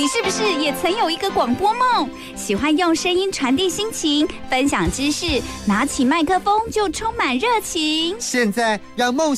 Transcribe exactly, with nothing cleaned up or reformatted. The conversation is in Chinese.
你是不是也曾有一个广播梦？喜欢用声音传递心情，分享知识，拿起麦克风就充满热情。 现在让梦